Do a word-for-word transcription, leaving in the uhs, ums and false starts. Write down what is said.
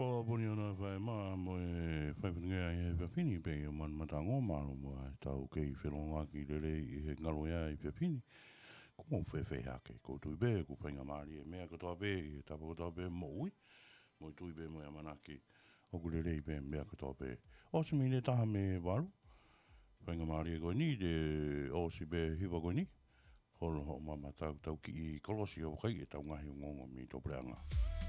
po boniona vai ma mo fai pinga e fini pe man matango malo mo ta o ke filonga ki lele e ngalo ya e fini ko fe fe ha ke ko tu be ko fai ngamari me ko to be ta ko to be mo mo tu be mo mana ki o ku lele be me ko to be o se mine ta me walu fai ngamari ko ni de o si be hiwa ko ni holo ho mama tau tau ki kolosi o kai e tau ngahi ngongo mi to pranga.